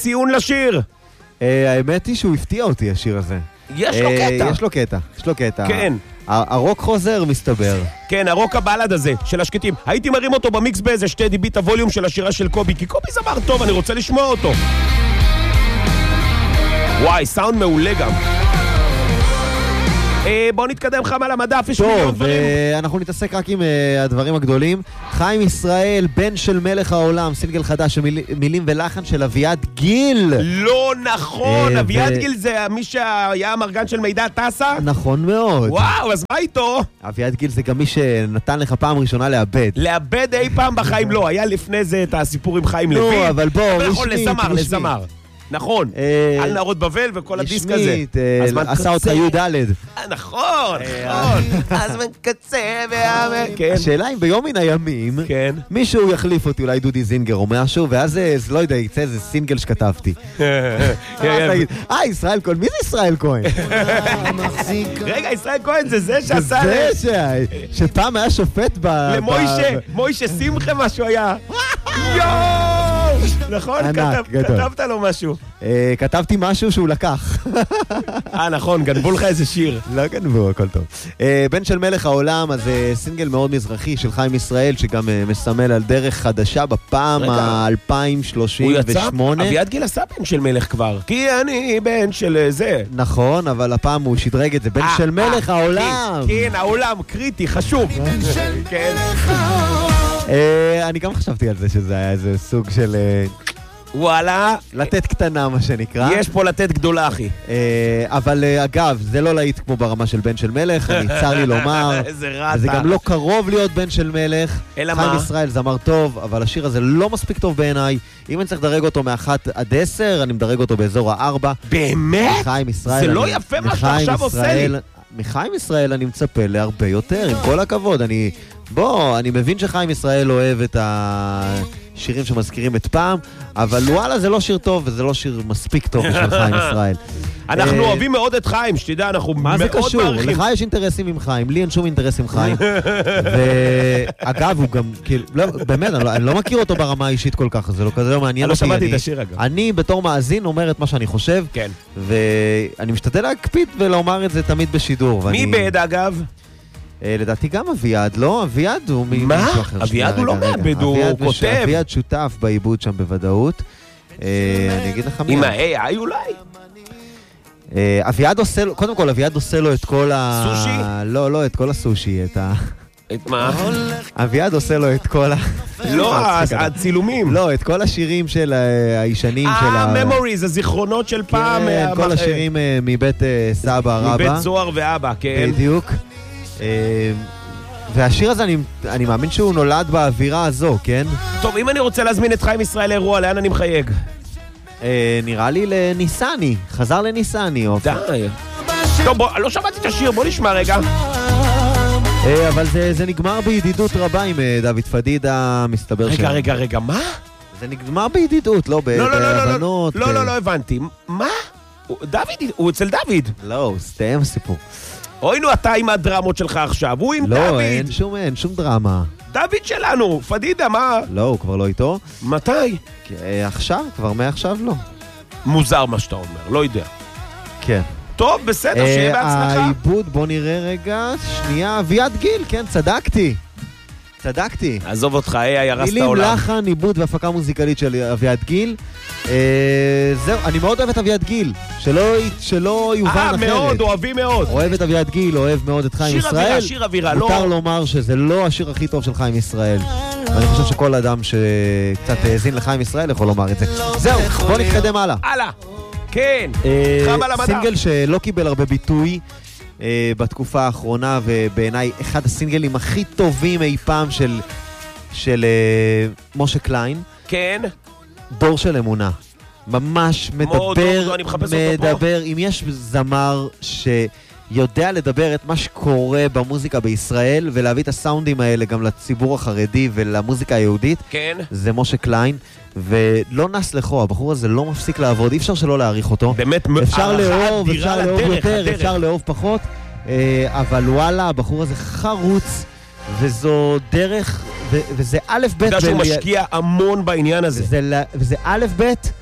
ציון לשיר. האמת היא שהוא הפתיע אותי, השיר הזה. יש לו קטע. יש לו קטע. כן. הרוק חוזר, מסתבר. כן, הרוק הבלד הזה, של השקטים. הייתי מרים אותו במיקס באיזה 2 dB את הווליום של השירה של קובי, כי קובי זמר טוב, אני רוצה לשמוע אותו. וואי, סאונד מעולה גם. בואו נתקדם חם על המדף, יש מיליון דברים. טוב, אנחנו נתעסק רק עם הדברים הגדולים. חיים ישראל, בן של מלך העולם, סינגל חדש, מילים ולחן של אביעד גיל. לא נכון, אביעד גיל זה מי שהיה המרגן של מידע טסה? נכון מאוד. וואו, אז מה איתו? אביעד גיל זה גם מי שנתן לך פעם ראשונה לאבד. לאבד אי פעם בחיים לא, היה לפני זה את הסיפור עם חיים לוין. לא, אבל בוא, רשמית. לזמר. נכון, על נערות בבל וכל הדיסק הזה. רשמית, עשה אותך י' נכון. הזמן קצה והאמר. השאלה אם ביום מן הימים מישהו יחליף אותי, אולי דודי זינגר או משהו, ואז לא יודע, יצא איזה סינגל שכתבתי. ישראל כהן, מי זה ישראל כהן? רגע, ישראל כהן זה שעשה... זה שפעם היה שופט למוישה שמחה משהו היה. נכון? כתבת לו משהו. כתבתי משהו שהוא לקח. נכון, גנבו לך איזה שיר. לא גנבו, הכל טוב. בן של מלך העולם, אז סינגל מאוד מזרחי של חיים ישראל, שגם מסמל על דרך חדשה בפעם ה-2038. אביעד גיל עשה בן של מלך כבר, כי אני בן של זה. נכון, אבל הפעם הוא שדרג את זה, בן של מלך העולם. כן, העולם, קריטי, חשוב. כן. אני גם חשבתי על זה שזה היה איזה סוג של... וואלה. לתת קטנה, מה שנקרא. יש פה לתת גדולה, אחי. אבל אגב, זה לא להיט כמו ברמה של בן של מלך, אני צר לי לומר. איזה רע. זה גם לא קרוב להיות בן של מלך. אלא מה? חיים ישראל זמר טוב, אבל השיר הזה לא מספיק טוב בעיניי. אם אני צריך לדרג אותו מ-1 עד 10, אני מדרג אותו באזור ה-4. באמת? חיים ישראל. זה לא יפה מה שאתה עכשיו עושה לי. מחיים ישראל אני מצפה להרבה יותר, עם כל הכבוד. אני מבין שחיים ישראל אוהב את השירים שמזכירים את פעם, אבל וואלה, זה לא שיר טוב, וזה לא שיר מספיק טוב בשביל חיים ישראל. אנחנו אוהבים מאוד את חיים, שתדע, אנחנו מאוד מערכים. מה זה קשור? לך יש אינטרסים עם חיים, לי אין שום אינטרס עם חיים. ואגב, הוא גם, באמת, אני לא מכיר אותו ברמה האישית כל כך, זה לא כזה לא מעניין אותי. אני לא שמעתי את השיר אגב. אני בתור מאזין אומר את מה שאני חושב, ואני משתדל להקפיד ולומר את זה תמיד בשידור. מי בעד אגב? לדעתי גם אביעד, לא? אביעד הוא מה? אביעד הוא לא מאבד, הוא כותב. אביעד שותף בעיבוד שם בוודאות. אני אגיד לך מי. עם ה-AI אולי? אביעד עושה לו, קודם כל אביעד עושה לו את כל סושי? לא, את כל הסושי, את מה? אביעד עושה לו את כל לא, הצילומים. לא, את כל השירים של הישנים של הממוריז, הזיכרונות של פעם. כל השירים מבית סבא רבא. מבית זוהר ואבא, כן. בדיוק. והשיר הזה, אני מאמין שהוא נולד באווירה הזו, כן? טוב, אם אני רוצה להזמין את חיים ישראל לאירוע, לאן אני מחייג? נראה לי לניסני, חזר לניסני. די. טוב, לא שמעתי את השיר, בוא נשמע רגע. אבל זה נגמר בידידות רבה עם דוד פדידה, מסתבר רגע, מה? זה נגמר בידידות, לא בהבנות. לא הבנתי. מה? דוד, הוא אצל דוד. לא, סתם סיפור. אוי נו, אתה עם הדרמות שלך עכשיו, הוא עם דוד. לא, אין שום דרמה. דוד שלנו, פדידה, מה? לא, הוא כבר לא איתו. מתי? עכשיו, כבר מעכשיו לא. מוזר מה שאתה אומר, לא יודע. כן. טוב, בסדר, שיהיה בהצלחה. העיבוד, בוא נראה רגע, שנייה, אביעד גיל, כן, צדקתי. עזוב אותך, ירס את העולם. מילים, לחן, עיבוד והפקה מוזיקלית של אביעד גיל. זהו, אני מאוד אוהב את אביעד גיל, שלא יובן אחרת. מאוד, אוהבים מאוד. אוהב את אביעד גיל, אוהב מאוד את חיים ישראל. שיר אווירה, לא. מותר לומר שזה לא השיר הכי טוב של חיים ישראל. ואני חושב שכל אדם שקצת האזין לחיים ישראל יכול לומר את זה. זהו, בוא נתקדם הלאה. הלאה, כן, חם על המדע. סינגל שלא קיבל הרבה ביטוי בתקופה האחרונה, ובעיניי אחד הסינגלים הכי טובים אי פעם של משה קליין. כן. דור של אמונה. ממש מדבר, אם יש זמר שיודע לדבר את מה שקורה במוזיקה בישראל, ולהביא את הסאונדים האלה גם לציבור החרדי ולמוזיקה היהודית, כן. זה משה קליין, ולא נס לכו, הבחור הזה לא מפסיק לעבוד, אי אפשר שלא להעריך אותו. באמת, אפשר לאהוב יותר, אפשר לאהוב פחות, אבל וואלה, הבחור הזה חרוץ, וזו דרך, וזה א' ב' אתה יודע שהוא משקיע המון בעניין הזה. וזה א' ב'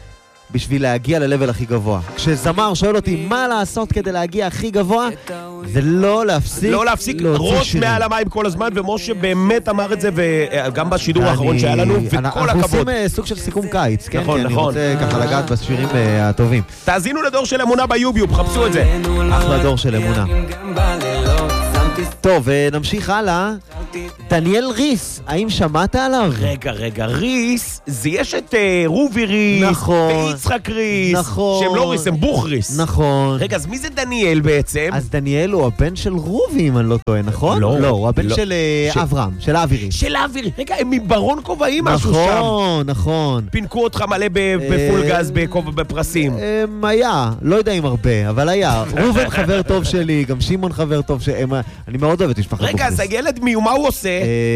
בשביל להגיע ללבל הכי גבוה. כשזמר שואל אותי מה לעשות כדי להגיע הכי גבוה, זה לא להפסיק. לא להפסיק, ראש מעל המים כל הזמן, ומשה באמת אמר את זה, וגם בשידור האחרון שהיה לנו, וכל הכבוד. אנחנו עושים סוג של סיכום קיץ, כן? נכון, כי אני רוצה ככה לגעת בשירים הטובים. תאזינו לדור של אמונה ביוביוב, חפשו את זה. אחלה דור של אמונה. טוב, נמשיך הלאה. דניאל ריס, האם שמעת עליו? רגע, ריס, זה יש את רובי ריס, נכון, ויצחק ריס, נכון, שהם לא ריס, הם בוך ריס. נכון. רגע, אז מי זה דניאל בעצם? אז דניאל הוא הבן של רובי, אם אני לא טועה, נכון? לא, הוא הבן של אברהם, של אבי ריס. של אבי, רגע, הם מברון כובעים משהו שם. נכון. פינקו אותך מלא בפול גז בפרסים. היה, לא יודע אם הרבה, אבל היה. רובן חבר טוב שלי, גם שמעון חבר טוב אני מאוד אוהב את משפחת בוכריס. רגע, אז הילד מה הוא עושה?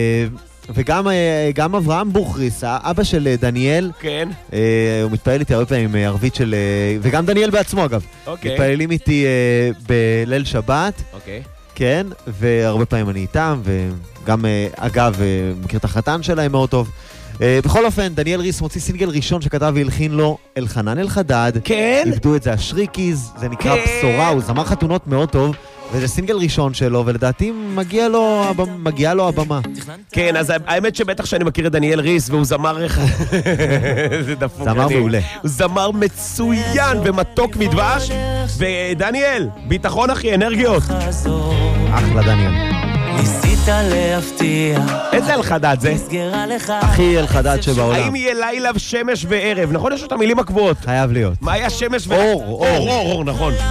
וגם אברהם בוכריס, האבא של דניאל, כן. הוא מתפעל איתי הרבה פעמים ערבית של... וגם דניאל בעצמו אגב. מתפעלים איתי בליל שבת. כן, והרבה פעמים אני איתם, וגם אגב מכיר את החתן שלהם מאוד טוב. בכל אופן, דניאל ריס מוציא סינגל ראשון שכתב והלחין לו אלחנן אלחדד. כן? איבדו את זה השריקיז, זה נקרא בשורה, הוא זמר חתונות מאוד טוב. וזה סינגל ראשון שלו, ולדעתי מגיעה לו הבמה. כן, אז האמת שבטח שאני מכיר את דניאל ריס, והוא זמר זה דפוק. זמר מעולה. הוא זמר מצוין ומתוק מדבש. ודניאל, ביטחון אחי, אנרגיות. אחלה דניאל. ניסית להפתיע. איזה אלחדד זה? הכי אלחדד שבעולם. האם יהיה לילה ושמש וערב? נכון, יש לו את המילים הקבועות. חייב להיות. מה היה שמש וערב? אור, נכון.